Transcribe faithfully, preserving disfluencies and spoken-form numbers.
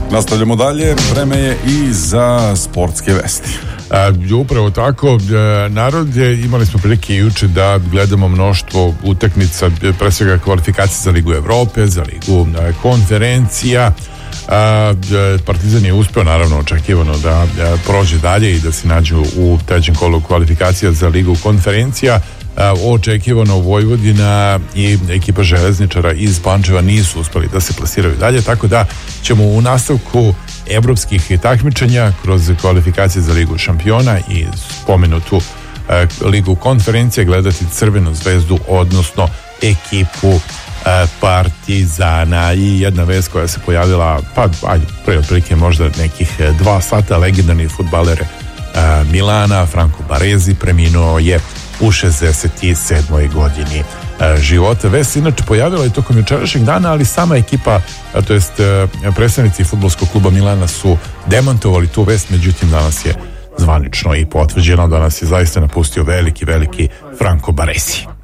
Nastavljamo dalje, vreme je i za sportske vesti. A, upravo tako, narod je, imali smo prilike juče da gledamo mnoštvo utakmica, pre svega kvalifikacije za Ligu Evrope, za Ligu konferencija. A, Partizan je uspeo, naravno očekivano, da prođe dalje i da se nađu u trećem kolu kvalifikacija za Ligu konferencija. Očekivano Vojvodina i ekipa železničara iz Pančeva nisu uspeli da se plasiraju dalje, tako da ćemo u nastavku evropskih takmičenja kroz kvalifikacije za Ligu šampiona i spomenutu e, Ligu konferencije gledati Crvenu zvezdu, odnosno ekipu e, Partizana. I jedna vest koja se pojavila, pa ajde, pre otprilike možda nekih dva sata, legendarni fudbaler e, Milana, Franco Baresi, preminuo je u šezdeset sedmoj godini e, života. Vest inače pojavila je tokom jučerašnjeg dana, ali sama ekipa, a, to jest e, predstavnici fudbalskog kluba Milana su demantovali tu vest, međutim danas je zvanično i potvrđeno da nas je zaista napustio veliki, veliki Franco Baresi.